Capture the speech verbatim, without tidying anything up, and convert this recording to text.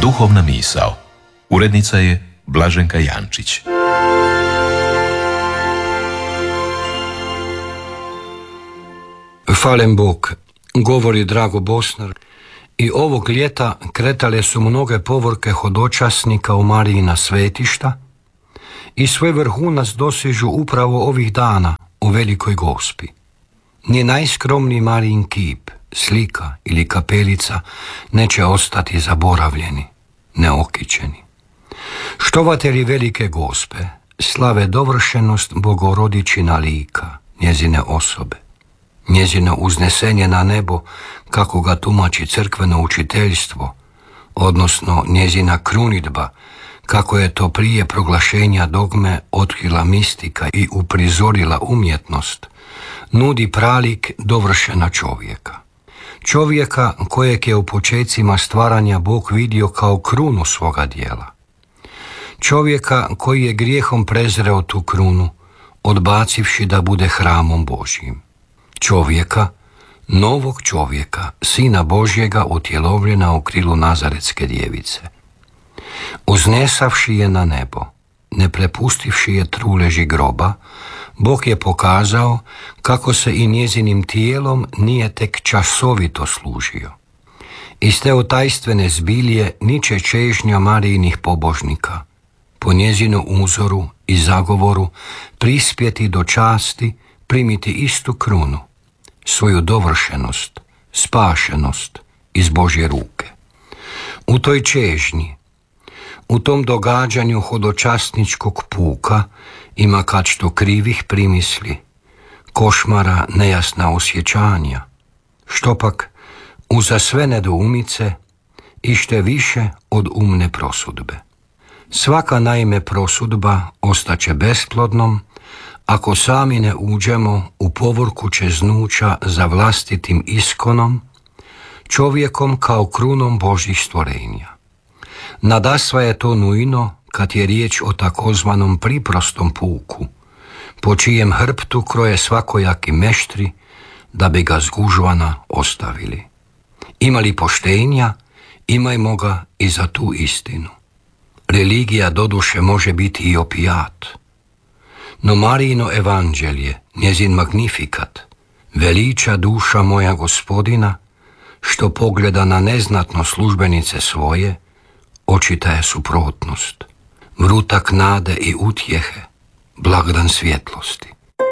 Duhovna misao. Urednica je Blaženka Jančić. Hvalem Bog, govori Drago Bosnar, i ovog ljeta kretale su mnoge povorke hodočasnika u Marijina svetišta i sve vrhunac dosižu upravo ovih dana u Velikoj Gospi. Ni najskromniji Marijin kip, slika ili kapelica neće ostati zaboravljeni, neokićeni. Štovatelji Velike Gospe slave dovršenost Bogorodičina lika, njezine osobe, njezino uznesenje na nebo, kako ga tumači crkveno učiteljstvo, odnosno njezina krunidba, kako je to prije proglašenja dogme otkrila mistika i uprizorila umjetnost, nudi pralik dovršena čovjeka. Čovjeka kojeg je u počecima stvaranja Bog vidio kao krunu svoga dijela. Čovjeka koji je grijehom prezreo tu krunu, odbacivši da bude hramom Božjim. Čovjeka, novog čovjeka, Sina Božjega utjelovljena u krilu Nazaretske djevice. Uznesavši je na nebo, ne prepustivši je truleži groba, Bog je pokazao kako se i njezinim tijelom nije tek časovito služio. Iz te otajstvene zbilje niče čežnja Marijinih pobožnika, po njezinu uzoru i zagovoru prispjeti do časti, primiti istu krunu, svoju dovršenost, spašenost iz Božje ruke. U toj čežnji, u tom događanju hodočasničkog puka ima kačto krivih primisli, košmara nejasna osjećanja, što pak uza sve nedoumice ište više od umne prosudbe. Svaka naime prosudba ostaće besplodnom ako sami ne uđemo u povorku čeznuća za vlastitim iskonom, čovjekom kao krunom Božjih stvorenja. Nadasva je to nujno kad je riječ o takozvanom priprostom puku, po čijem hrptu kroje svakojaki meštri da bi ga zgužvana ostavili. Ima li poštenja, imajmo ga i za tu istinu. Religija doduše može biti i opijat, no Marijino evanđelje, njezin magnifikat, veliča duša moja Gospodina, što pogleda na neznatno službenice svoje, očita je suprotnost, vrutak nade i utjehe, blagdan svjetlosti.